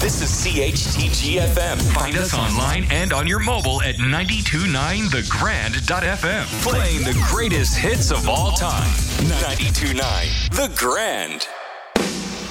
This is CHTG-FM. Find us online and on your mobile at 929thegrand.fm. Playing the greatest hits of all time. 92.9 The Grand.